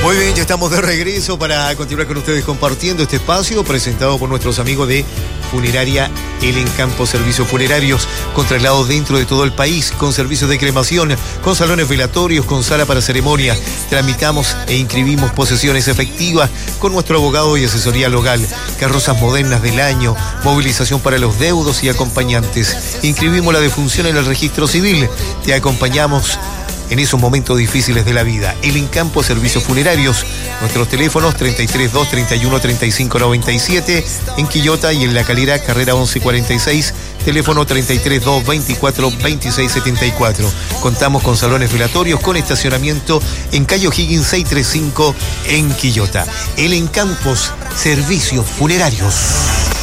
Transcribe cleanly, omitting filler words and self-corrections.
Muy bien, ya estamos de regreso para continuar con ustedes compartiendo este espacio presentado por nuestros amigos de Funeraria El Encampo, servicios funerarios con traslados dentro de todo el país, con servicios de cremación, con salones velatorios, con sala para ceremonias. Tramitamos e inscribimos posesiones efectivas con nuestro abogado y asesoría legal, carrozas modernas del año, movilización para los deudos y acompañantes. Inscribimos la defunción en el registro civil. Te acompañamos en esos momentos difíciles de la vida. El Encampo, servicios funerarios. Nuestros teléfonos 332 31 35 97 en Quillota y en La Calera, carrera 1146, teléfono 332 24 26 74. Contamos con salones velatorios con estacionamiento en calle O'Higgins 635 en Quillota. El Encampo, servicios funerarios.